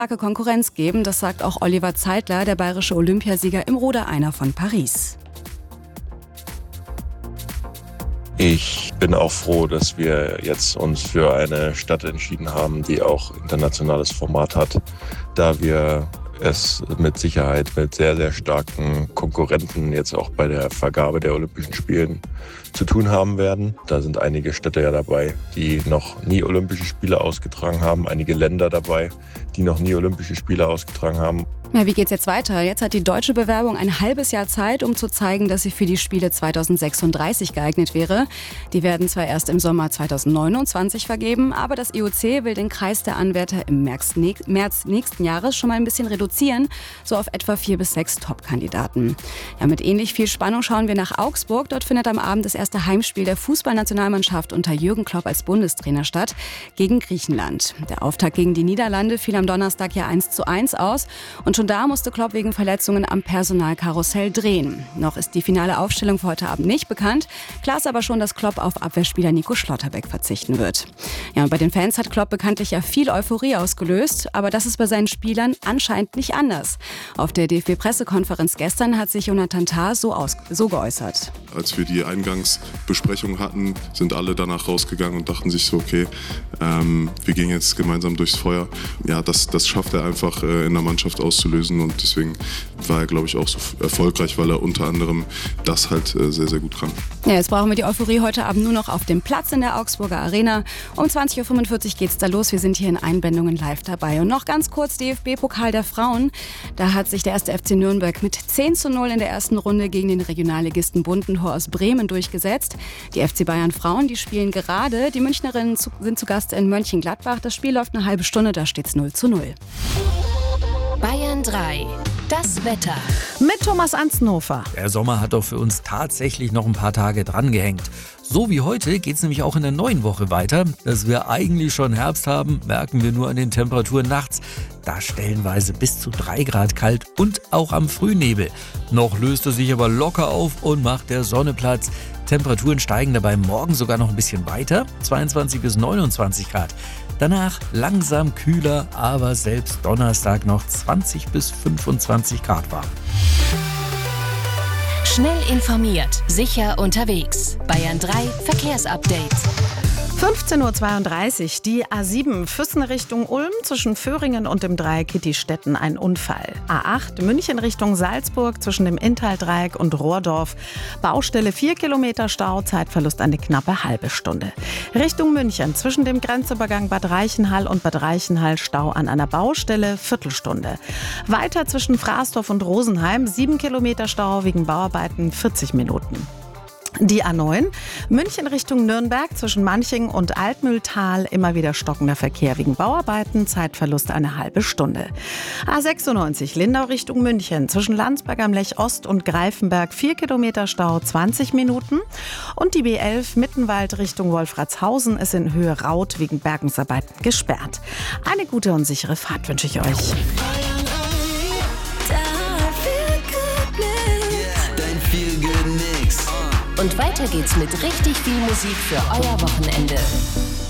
starke Konkurrenz geben, das sagt auch Oliver Zeitler, der bayerische Olympiasieger im Ruder-Einer von Paris. Ich bin auch froh, dass wir jetzt uns für eine Stadt entschieden haben, die auch internationales Format hat, da wir es mit Sicherheit mit sehr, sehr starken Konkurrenten jetzt auch bei der Vergabe der Olympischen Spielen zu tun haben werden. Da sind einige Städte ja dabei, die noch nie Olympische Spiele ausgetragen haben, einige Länder dabei, die noch nie Olympische Spiele ausgetragen haben. Ja, wie geht's jetzt weiter? Jetzt hat die deutsche Bewerbung ein halbes Jahr Zeit, um zu zeigen, dass sie für die Spiele 2036 geeignet wäre. Die werden zwar erst im Sommer 2029 vergeben, aber das IOC will den Kreis der Anwärter im März nächsten Jahres schon mal ein bisschen reduzieren, so auf etwa 4 bis 6 Top-Kandidaten. Ja, mit ähnlich viel Spannung schauen wir nach Augsburg. Dort findet am Abend das erste Heimspiel der Fußballnationalmannschaft unter Jürgen Klopp als Bundestrainer statt, gegen Griechenland. Der Auftakt gegen die Niederlande fiel am Donnerstag ja 1:1 aus und schon da musste Klopp wegen Verletzungen am Personalkarussell drehen. Noch ist die finale Aufstellung für heute Abend nicht bekannt. Klar ist aber schon, dass Klopp auf Abwehrspieler Nico Schlotterbeck verzichten wird. Ja, und bei den Fans hat Klopp bekanntlich ja viel Euphorie ausgelöst, aber das ist bei seinen Spielern anscheinend nicht anders. Auf der DFB-Pressekonferenz gestern hat sich Jonathan Tah so geäußert. Als wir die Eingangsbesprechung hatten, sind alle danach rausgegangen und dachten sich so, okay, wir gehen jetzt gemeinsam durchs Feuer. Ja, das schafft er einfach in der Mannschaft auszulösen und deswegen war er, glaube ich, auch so erfolgreich, weil er unter anderem das halt sehr, sehr gut kann. Ja, jetzt brauchen wir die Euphorie heute Abend nur noch auf dem Platz in der Augsburger Arena. Um 20:45 Uhr geht's da los. Wir sind hier in Einblendungen live dabei. Und noch ganz kurz DFB-Pokal der Frauen. Da hat sich der 1. FC Nürnberg mit 10:0 in der ersten Runde gegen den Regionalligisten Bundentor aus Bremen durchgesetzt. Die FC Bayern Frauen, die spielen gerade. Die Münchnerinnen sind zu Gast in Mönchengladbach. Das Spiel läuft eine halbe Stunde, da steht's 0:0. Bayern 3. Das Wetter. Mit Thomas Anzenhofer. Der Sommer hat doch für uns tatsächlich noch ein paar Tage drangehängt. So wie heute geht es nämlich auch in der neuen Woche weiter. Dass wir eigentlich schon Herbst haben, merken wir nur an den Temperaturen nachts. Da stellenweise bis zu 3 Grad kalt und auch am Frühnebel. Noch löst er sich aber locker auf und macht der Sonne Platz. Temperaturen steigen dabei morgen sogar noch ein bisschen weiter, 22 bis 29 Grad. Danach langsam kühler, aber selbst Donnerstag noch 20 bis 25 Grad warm. Schnell informiert, sicher unterwegs. Bayern 3 Verkehrsupdate. 15:32 Uhr, die A7 Füssen Richtung Ulm, zwischen Föhringen und dem Dreieck Kittistetten ein Unfall. A8 München Richtung Salzburg, zwischen dem Inntal-Dreieck und Rohrdorf. Baustelle 4 Kilometer Stau, Zeitverlust eine knappe halbe Stunde. Richtung München, zwischen dem Grenzübergang Bad Reichenhall und Bad Reichenhall Stau an einer Baustelle, Viertelstunde. Weiter zwischen Fraßdorf und Rosenheim, 7 Kilometer Stau wegen Bauarbeiten, 40 Minuten. Die A9, München Richtung Nürnberg, zwischen Manching und Altmühltal, immer wieder stockender Verkehr wegen Bauarbeiten, Zeitverlust eine halbe Stunde. A96, Lindau Richtung München, zwischen Landsberg am Lech Ost und Greifenberg, 4 Kilometer Stau, 20 Minuten. Und die B11, Mittenwald Richtung Wolfratshausen, ist in Höhe Raut wegen Bergungsarbeiten gesperrt. Eine gute und sichere Fahrt wünsche ich euch. Und weiter geht's mit richtig viel Musik für euer Wochenende.